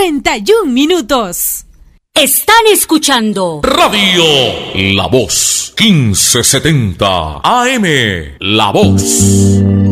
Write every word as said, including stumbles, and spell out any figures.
cuarenta y un minutos. Están escuchando Radio La Voz, quince setenta A M. La Voz.